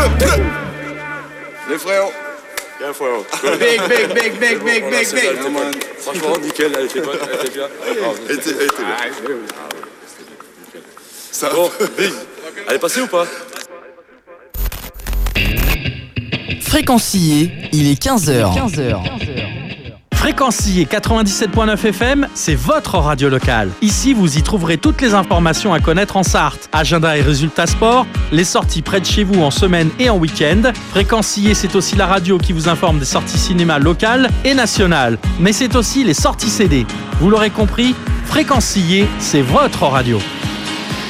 Les frérots. Bien frérot. Big. Franchement, nickel, elle était bonne, elle était bien. Elle était bien. Ça Bon, Big, elle est passée ou pas? Fréquencier, il est 15h. Fréquencier 97.9 FM, c'est votre radio locale. Ici, vous y trouverez toutes les informations à connaître en Sarthe. Agenda et résultats sport, les sorties près de chez vous en semaine et en week-end. Fréquencier, c'est aussi la radio qui vous informe des sorties cinéma locales et nationales. Mais c'est aussi les sorties CD. Vous l'aurez compris, Fréquencier, c'est votre radio.